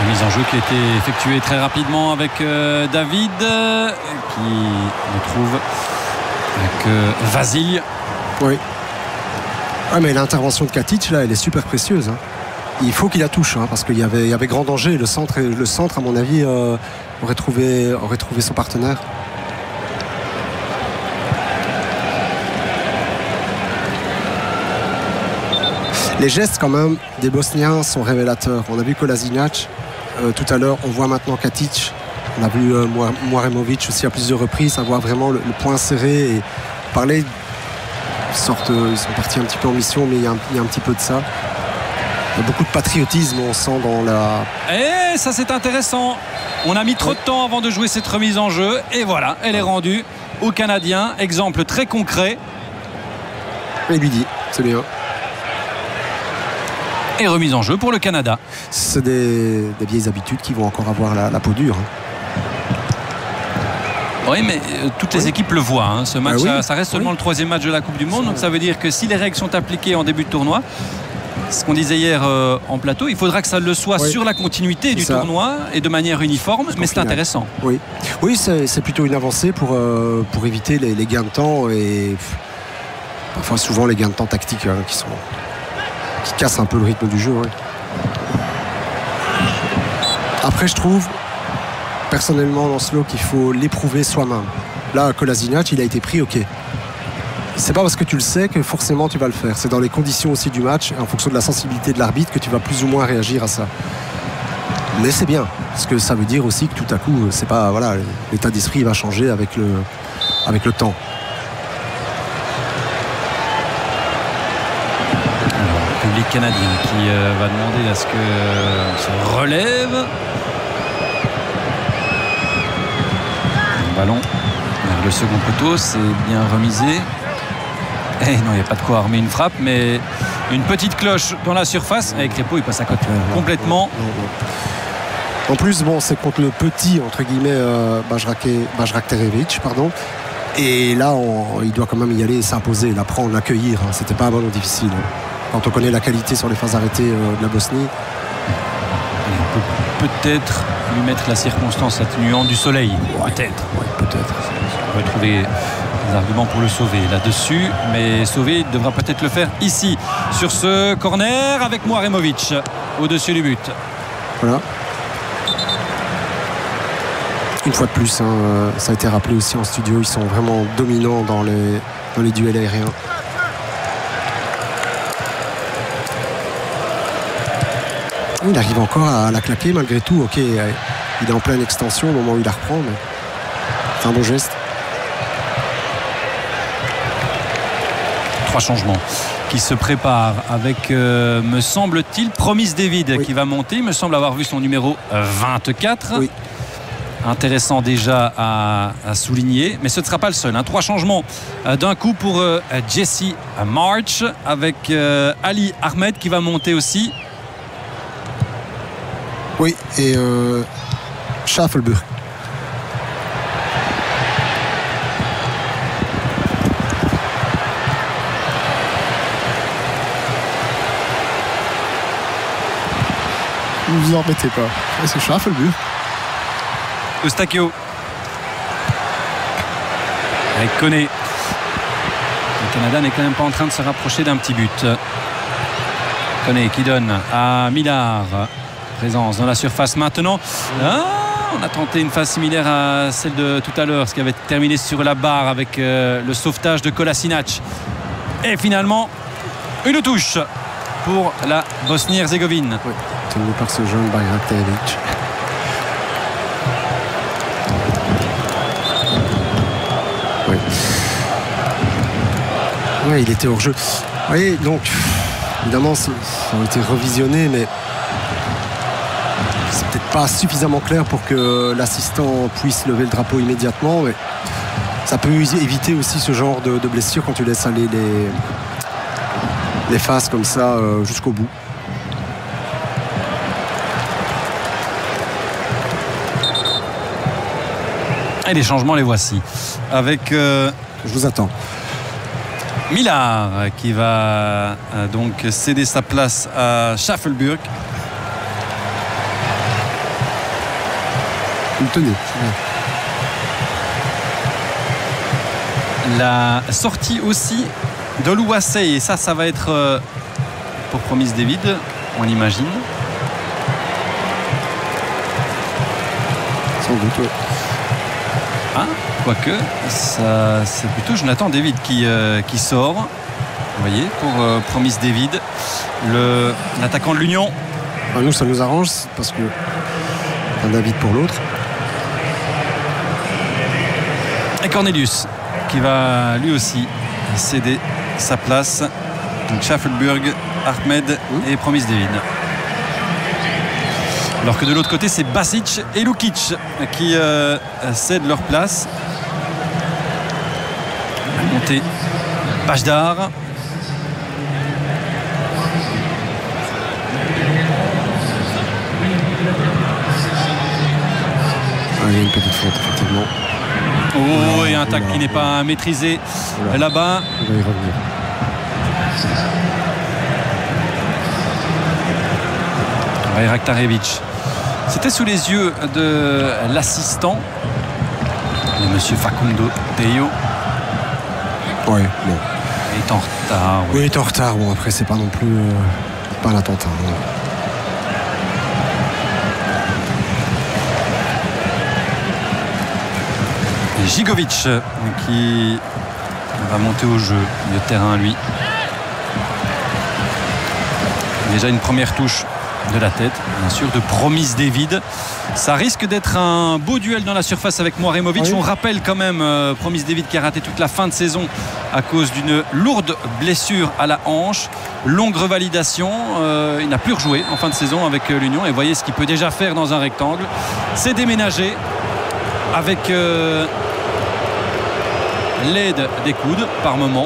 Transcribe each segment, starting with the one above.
Mise en jeu qui a été effectuée très rapidement avec David qui retrouve avec Vasil. Oui. Ah, mais l'intervention de Katic là, elle est super précieuse. Il faut qu'il la touche parce qu'il y avait grand danger. Le centre, à mon avis, aurait trouvé son partenaire. Les gestes quand même des Bosniens sont révélateurs. On a vu Kolasinac tout à l'heure, on voit maintenant Katic, on a vu Muaremovic aussi à plusieurs reprises avoir vraiment le poing serré et parler. Ils sont partis un petit peu en mission, mais il y a un petit peu de ça. Il y a beaucoup de patriotisme, on sent dans la... Et ça c'est intéressant. On a mis trop de temps avant de jouer cette remise en jeu et voilà, elle est rendue aux Canadiens. Exemple très concret. Et lui dit, c'est bien. Et remise en jeu pour le Canada. C'est des vieilles habitudes qui vont encore avoir la peau dure. Oui, mais toutes les équipes le voient. Ce match, ça reste seulement le 3e match de la Coupe du Monde. Donc ça veut dire que si les règles sont appliquées en début de tournoi, ce qu'on disait hier en plateau, il faudra que ça le soit sur la continuité du tournoi et de manière uniforme. Mais c'est intéressant. Oui, c'est plutôt une avancée pour éviter les gains de temps et parfois souvent les gains de temps tactiques qui cassent un peu le rythme du jeu. Après, je trouve personnellement Lancelot qu'il faut l'éprouver soi-même. Là, Kolasinac, il a été pris, ok. C'est pas parce que tu le sais que forcément tu vas le faire. C'est dans les conditions aussi du match et en fonction de la sensibilité de l'arbitre que tu vas plus ou moins réagir à ça. Mais c'est bien, parce que ça veut dire aussi que tout à coup, c'est pas l'état d'esprit va changer avec le temps. Public canadien qui va demander à ce que se relève. Le ballon vers le second poteau, c'est bien remisé. Et non, il n'y a pas de quoi armer une frappe, mais une petite cloche dans la surface. Avec Crépeau, il passe à côté complètement. En plus, c'est contre le petit, entre guillemets, Bajraktarevic, pardon. Et là, il doit quand même y aller et s'imposer, la prendre, l'accueillir. C'était pas un ballon difficile. Quand on connaît la qualité sur les phases arrêtées de la Bosnie. On peut peut-être lui mettre la circonstance atténuante du soleil. Peut-être. On va trouver des arguments pour le sauver là-dessus. Mais sauver, il devra peut-être le faire ici, sur ce corner, avec Muaremovic au-dessus du but. Voilà. Une fois de plus, ça a été rappelé aussi en studio, ils sont vraiment dominants dans les duels aériens. Il arrive encore à la claquer malgré tout. Ok, il est en pleine extension au moment où il la reprend, mais c'est un bon geste. 3 changements qui se préparent avec, me semble-t-il, Promise David qui va monter. Il me semble avoir vu son numéro 24. Oui. Intéressant déjà à souligner, mais ce ne sera pas le seul. 3 changements d'un coup pour Jesse March avec Ali Ahmed qui va monter aussi. Oui, et Schaffelburg. Ne vous en remettez pas. C'est Schaffelburg. Eustachio avec Koné. Le Canada n'est quand même pas en train de se rapprocher d'un petit but. Koné qui donne à Millard. Présence dans la surface maintenant. On a tenté une phase similaire à celle de tout à l'heure, ce qui avait terminé sur la barre avec le sauvetage de Kolasinac. Et finalement, une touche pour la Bosnie-Herzégovine. Oui, tenu par ce jeune Bajraktarevic. Oui, il était hors jeu. Oui, donc, évidemment, ça a été revisionné, mais c'est peut-être pas suffisamment clair pour que l'assistant puisse lever le drapeau immédiatement. Mais ça peut éviter aussi ce genre de blessure quand tu laisses aller les phases comme ça jusqu'au bout. Et les changements, les voici. Avec... Je vous attends. Millard qui va donc céder sa place à Schaffelburg. Vous le tenez. La sortie aussi d'Oluwasei, et ça va être pour Promise David, on l'imagine. Sans doute, oui. Ah, quoique, ça, c'est plutôt Jonathan David qui sort. Vous voyez, pour Promise David, l'attaquant de l'Union. Enfin, nous, ça nous arrange parce que un David pour l'autre. Et Cornelius qui va lui aussi céder sa place. Donc Schaffelburg, Ahmed et Promise David. Alors que de l'autre côté, c'est Basic et Lukic qui cèdent leur place. Montée Bajdar. Il y a une petite faute, effectivement. Oh, et un tacle qui n'est pas maîtrisé là-bas. Il va y revenir. Bayraktarevic. C'était sous les yeux de l'assistant, de monsieur Facundo Teio. Ouais, bon. Il est en retard. Oui, il est en retard. Bon, après, c'est pas non plus pas un attentat. Non. Gigovic qui va monter au jeu, le terrain lui. Déjà une première touche de la tête, bien sûr, de Promise David. Ça risque d'être un beau duel dans la surface avec Moiremovic. Oui. On rappelle quand même Promise David qui a raté toute la fin de saison à cause d'une lourde blessure à la hanche. Longue revalidation. Il n'a plus rejoué en fin de saison avec l'Union. Et voyez ce qu'il peut déjà faire dans un rectangle. C'est déménager avec l'aide des coudes par moment.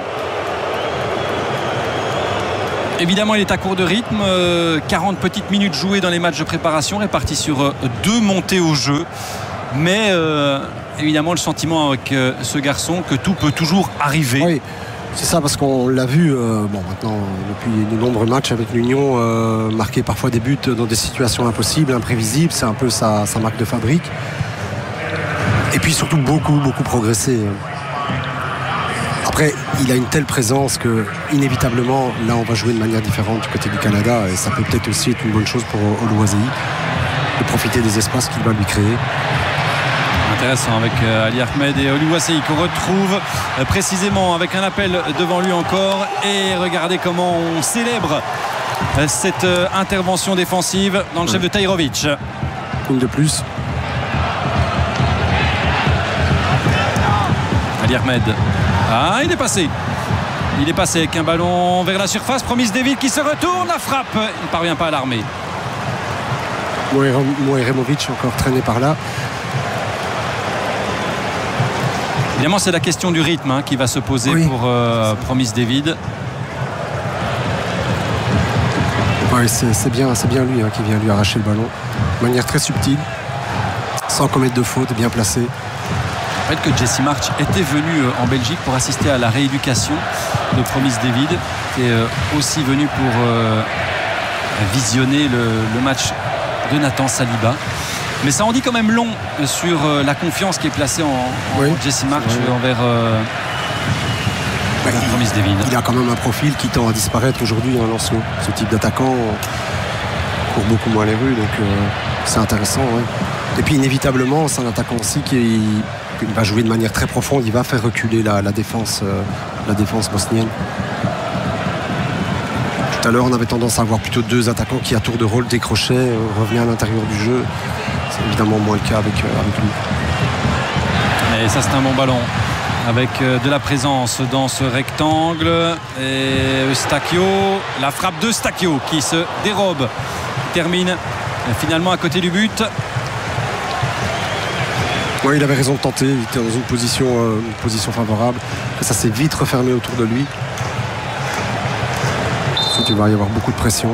Évidemment, il est à court de rythme. 40 petites minutes jouées dans les matchs de préparation, réparties sur 2 montées au jeu. Mais évidemment, le sentiment avec ce garçon que tout peut toujours arriver. Oui, c'est ça, parce qu'on l'a vu maintenant depuis de nombreux matchs avec l'Union, marquer parfois des buts dans des situations impossibles, imprévisibles. C'est un peu sa marque de fabrique. Et puis surtout beaucoup progressé. Après, il a une telle présence que, inévitablement, là, on va jouer de manière différente du côté du Canada. Et ça peut peut-être aussi être une bonne chose pour Oluwasei, de profiter des espaces qu'il va lui créer. Intéressant avec Ali Ahmed et Oluwasei qu'on retrouve précisément avec un appel devant lui encore. Et regardez comment on célèbre cette intervention défensive dans le chef de Tahirovic. Une de plus. Ali Ahmed. Ah, il est passé. Il est passé avec un ballon vers la surface. Promise David qui se retourne. La frappe. Il ne parvient pas à l'armer. Moiremovic encore traîné par là. Évidemment, c'est la question du rythme qui va se poser pour Promise David. Oui, c'est bien lui qui vient lui arracher le ballon. De manière très subtile. Sans commettre de faute, bien placé. Je rappelle que Jesse March était venu en Belgique pour assister à la rééducation de Promise David, qui est aussi venu pour visionner le match de Nathan Saliba. Mais ça en dit quand même long sur la confiance qui est placée en Jesse March envers Promise David. Il a quand même un profil qui tend à disparaître aujourd'hui en Lancelot. Ce type d'attaquant court beaucoup moins les rues, donc c'est intéressant. Ouais. Et puis inévitablement, c'est un attaquant aussi qui va jouer de manière très profonde. Il va faire reculer la défense bosnienne. Tout à l'heure, on avait tendance à avoir plutôt 2 attaquants qui, à tour de rôle, décrochaient, revenaient à l'intérieur du jeu. C'est évidemment moins le cas avec lui. Et ça, c'est un bon ballon avec de la présence dans ce rectangle. Et Eustáquio, la frappe de Eustáquio qui se dérobe, termine finalement à côté du but. Oui, il avait raison de tenter. Il était dans une position favorable. Ça s'est vite refermé autour de lui. Ensuite, il va y avoir beaucoup de pression.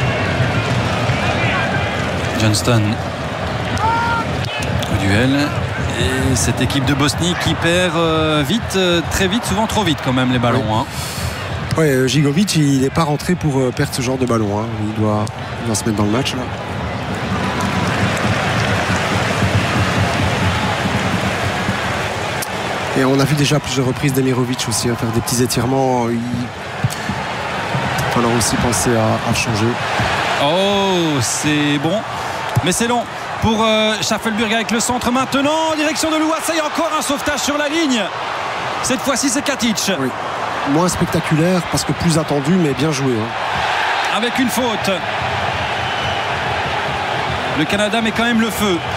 Johnston au duel. Et cette équipe de Bosnie qui perd vite, très vite, souvent trop vite quand même les ballons. Oui. Ouais, Gigovic, il n'est pas rentré pour perdre ce genre de ballon. Hein. Il doit se mettre dans le match là. Et on a vu déjà à plusieurs reprises Demirovic aussi faire des petits étirements. Il va falloir aussi penser à changer. Oh, c'est bon, mais c'est long pour Schaffelburg avec le centre maintenant en direction de Louassa. Il y a encore un sauvetage sur la ligne. Cette fois-ci, c'est Katic. Oui. Moins spectaculaire parce que plus attendu, mais bien joué. Hein. Avec une faute. Le Canada met quand même le feu.